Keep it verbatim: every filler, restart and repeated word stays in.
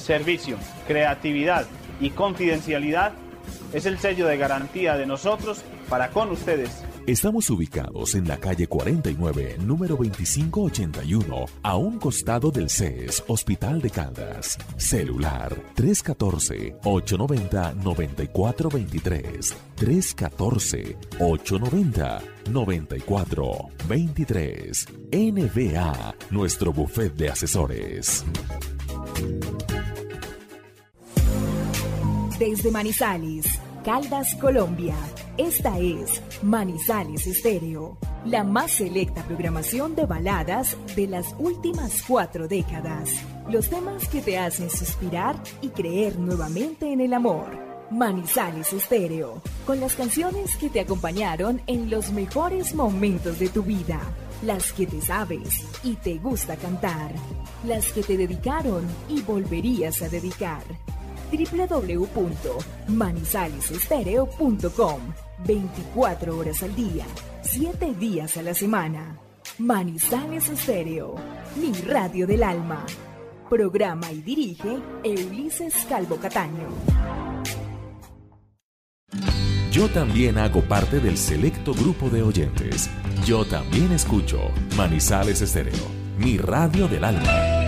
servicio, creatividad y confidencialidad es el sello de garantía de nosotros para con ustedes. Estamos ubicados en la calle cuarenta y nueve, número veinticinco ochenta y uno, a un costado del C E S, Hospital de Caldas. Celular tres uno cuatro, ocho nueve cero, nueve cuatro dos tres. tres uno cuatro, ocho nueve cero, nueve cuatro dos tres. N B A, nuestro buffet de asesores. Desde Manizales, Caldas, Colombia. Esta es Manizales Estéreo, la más selecta programación de baladas de las últimas cuatro décadas. Los temas que te hacen suspirar y creer nuevamente en el amor. Manizales Estéreo, con las canciones que te acompañaron en los mejores momentos de tu vida. Las que te sabes y te gusta cantar. Las que te dedicaron y volverías a dedicar. doble u doble u doble u punto manizales estéreo punto com. veinticuatro horas al día, siete días a la semana. Manizales Estéreo, mi radio del alma. Programa y dirige Ulises Calvo Cataño. Yo también hago parte del selecto grupo de oyentes. Yo también escucho Manizales Estéreo, mi radio del alma.